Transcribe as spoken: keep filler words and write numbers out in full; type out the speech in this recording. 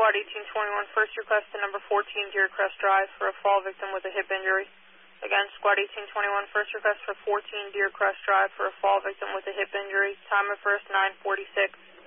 Squad eighteen twenty-one, first request to number fourteen Deer Crest Drive for a fall victim with a hip injury. Again, Squad eighteen twenty-one, first request for fourteen Deer Crest Drive for a fall victim with a hip injury. Time of first, nine forty-six.